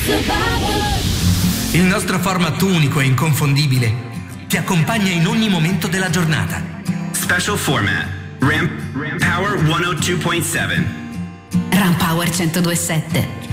Il nostro format unico e inconfondibile ti accompagna in ogni momento della giornata. Special format. Ramp Power 102.7. Ramp Power 102.7.